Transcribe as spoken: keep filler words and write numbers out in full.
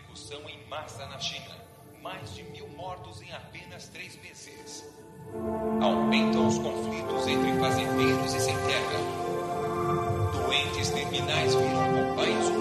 execução em massa na China. Mais de mil mortos em apenas três meses.